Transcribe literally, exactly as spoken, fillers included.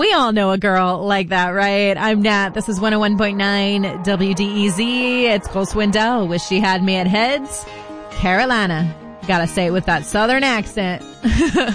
We all know a girl like that, right? I'm Nat. This is one oh one point nine W D E Z. It's Cole Swindell. Wish She Had Me at Heads. Carolina. Gotta say it with that southern accent.